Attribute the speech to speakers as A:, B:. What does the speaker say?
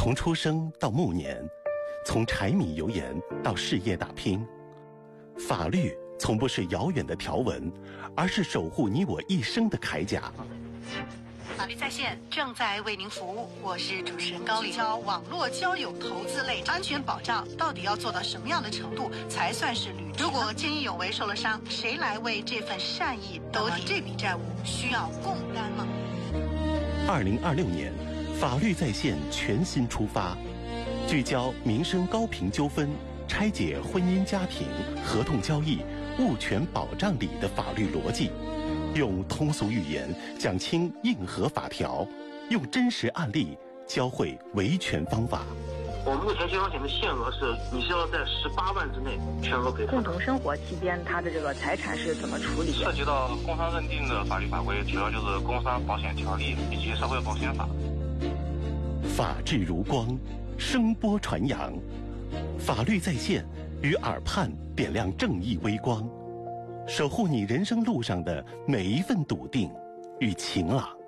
A: 从出生到暮年，从柴米油盐到事业打拼，法律从不是遥远的条文，而是守护你我一生的铠甲。
B: 法律在线正在为您服务，我是主持人高丽。教网络交友投资类安全保障到底要做到什么样的程度才算是履职？如果见义勇为受了伤，谁来为这份善意兜底？这笔债务需要共担吗
A: ？2026年，法律在线全新出发，聚焦民生高频纠纷，拆解婚姻家庭、合同交易、物权保障里的法律逻辑。用通俗语言讲清硬核法条，用真实案例教会维权方法。
C: 我们目前金融险的限额是，你是要在18万之内全额赔偿。
D: 共同生活期间，他的这个财产是怎么处理？
E: 涉及到工伤认定的法律法规，主要就是《工伤保险条例》以及《社会保险法》。
A: 法治如光，声波传扬，法律在线与耳畔点亮正义微光，守护你人生路上的每一份笃定与晴朗。